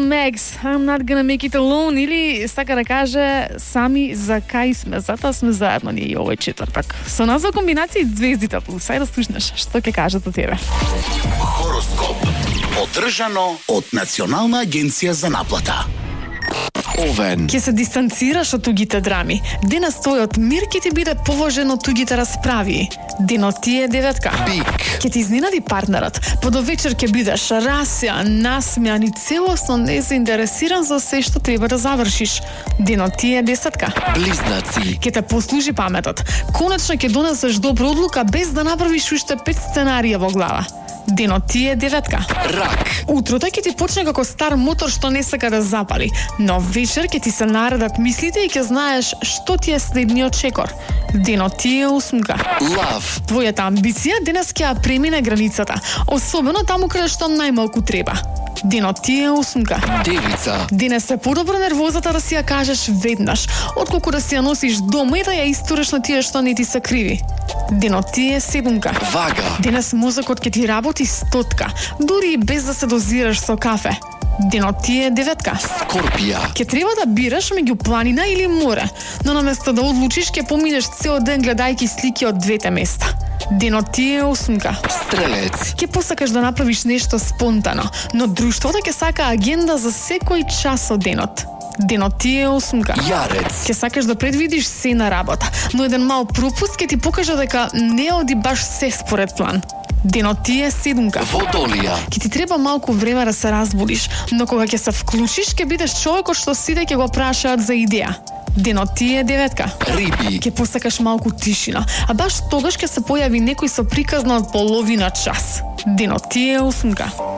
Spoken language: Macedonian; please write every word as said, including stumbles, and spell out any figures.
Max, I'm not gonna make it alone, или сака да каже сами за кај сме, затоа сме заедно ние и овој четвртак. Со нас во комбинација Звездите плюс, ајде да слушнеш што ќе кажат о тебе. Хороскоп одржано од Национална агенција за наплата. Овен. Ке се дистанцираш од тугите драми. Денес твојот мир ќе ти биде поважен од тугите расправи. Денот ти е деветка. Бик. Ке ти изненади партнерот. По до вечер ќе бидеш расјан, насмеан и целосно незаинтересиран за се што треба да завршиш. Денот ти е десетка. Близнаци. Ке те послужи паметот. Конечно ќе донесеш добра одлука без да направиш уште пет сценарија во глава. Денот ти е деветка. Рак. Утрото ќе ти почне како стар мотор што не сака да запали, но вечер ќе ти се наредат мислите и ќе знаеш што ти е следниот чекор. Денот ти е осмка. Лав. Твојата амбиција денес ќе ја премине границата, особено таму каде што најмалку треба. Денот ти е осмка. Девица. Денес е подобро нервозата да си ја кажеш веднаш, отколку да си ја носиш дома и да ја истуреш на тие што не ти се криви. Денот ти е седумка. Вага. Денес мозокот ќе ти работи стотка, дури и без да се дозираш со кафе. Денот ти е деветка. Скорпија. Ке треба да бираш меѓу планина или море, но наместо да одлучиш ќе поминеш цел ден гледајќи слики од двете места. Денот ти е осмка. Стрелец. Ке посакаш да направиш нешто спонтано, но друштвото ќе сака агенда за секој час од денот. Денот ти е осмка. Јарец. Ке сакаш да предвидиш се на работа, но еден мал пропуст ќе ти покаже дека не оди баш се според план. Денот ти е седумка. Водолија. Ке ти треба малку време да се разбудиш, но кога ќе се вклучиш, ќе бидеш човекот што сите ќе го прашаат за идеја. Денот ти е деветка. Риби. Ке посакаш малку тишина, а баш тогаш ќе се појави некој со приказна од половина час. Денот ти е осмка.